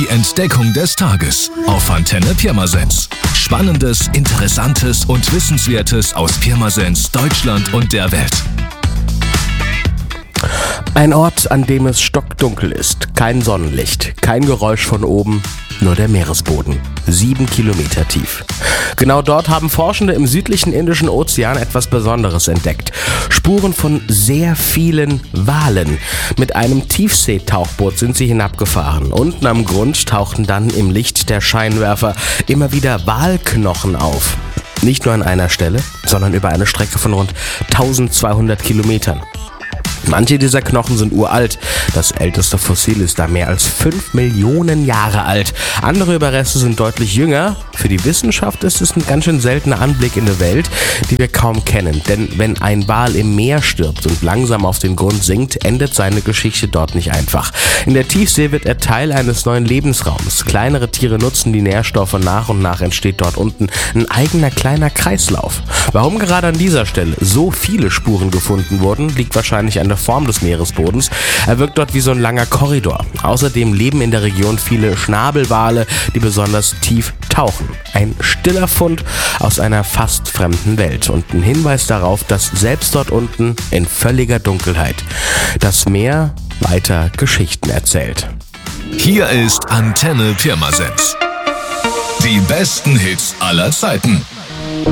Entdeckung des Tages auf Antenne Pirmasens. Spannendes, Interessantes und Wissenswertes aus Pirmasens, Deutschland und der Welt. Ein Ort, an dem es stockdunkel ist, kein Sonnenlicht, kein Geräusch von oben, nur der Meeresboden, 7 Kilometer tief. Genau dort haben Forschende im südlichen Indischen Ozean etwas Besonderes entdeckt. Spuren von sehr vielen Walen. Mit einem Tiefseetauchboot sind sie hinabgefahren. Unten am Grund tauchten dann im Licht der Scheinwerfer immer wieder Walknochen auf. Nicht nur an einer Stelle, sondern über eine Strecke von rund 1200 Kilometern. Manche dieser Knochen sind uralt. Das älteste Fossil ist da mehr als 5 Millionen Jahre alt. Andere Überreste sind deutlich jünger. Für die Wissenschaft ist es ein ganz schön seltener Anblick in der Welt, die wir kaum kennen. Denn wenn ein Wal im Meer stirbt und langsam auf den Grund sinkt, endet seine Geschichte dort nicht einfach. In der Tiefsee wird er Teil eines neuen Lebensraums. Kleinere Tiere nutzen die Nährstoffe, nach und nach entsteht dort unten ein eigener kleiner Kreislauf. Warum gerade an dieser Stelle so viele Spuren gefunden wurden, liegt wahrscheinlich an der Form des Meeresbodens. Er wirkt dort wie so ein langer Korridor. Außerdem leben in der Region viele Schnabelwale, die besonders tief tauchen. Ein stiller Fund aus einer fast fremden Welt und ein Hinweis darauf, dass selbst dort unten in völliger Dunkelheit das Meer weiter Geschichten erzählt. Hier ist Antenne Pirmasens. Die besten Hits aller Zeiten.